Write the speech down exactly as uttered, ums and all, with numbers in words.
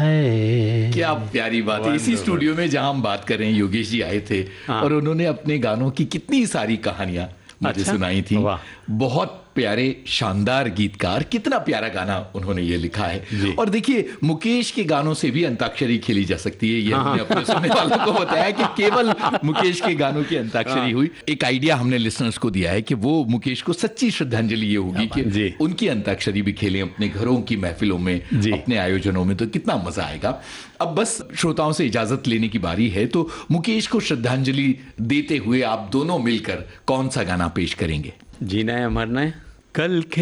क्या प्यारी बात है। इसी स्टूडियो में जहां हम बात कर रहे हैं योगेश जी आए थे और उन्होंने अपने गानों की कितनी सारी कहानियां मुझे अच्छा? सुनाई थी। वाह। बहुत प्यारे शानदार गीतकार, कितना प्यारा गाना उन्होंने ये लिखा है। और देखिए मुकेश के गानों से भी अंताक्षरी खेली जा सकती है। ये हमने अपने सुनने वालों को बताया कि केवल मुकेश के गानों की अंताक्षरी हुई। एक आइडिया हमने लिसनर्स को दिया है कि वो मुकेश को सच्ची श्रद्धांजलि ये होगी कि उनकी अंताक्षरी भी खेलें अपने घरों की महफिलों में, अपने आयोजनों में, तो कितना मजा आएगा। अब बस श्रोताओं से इजाजत लेने की बारी है, तो मुकेश को श्रद्धांजलि देते हुए आप दोनों मिलकर कौन सा गाना पेश करेंगे? जीना है मरना है, कल